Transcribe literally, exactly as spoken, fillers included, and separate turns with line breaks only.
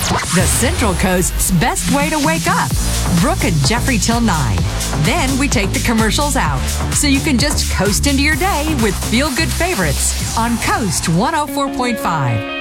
The Central Coast's best way to wake up. Brooke and Jeffrey till nine. Then we take the commercials out, so you can just coast into your day with feel-good favorites on Coast one oh four point five.